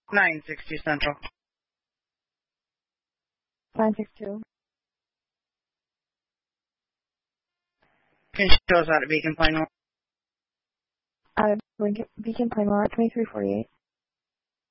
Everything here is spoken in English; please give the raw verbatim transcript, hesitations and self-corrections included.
nine sixty Central. nine six two. Can you show us out at Beacon Plain? Out of Lincoln, Beacon Plain, twenty-three forty-eight.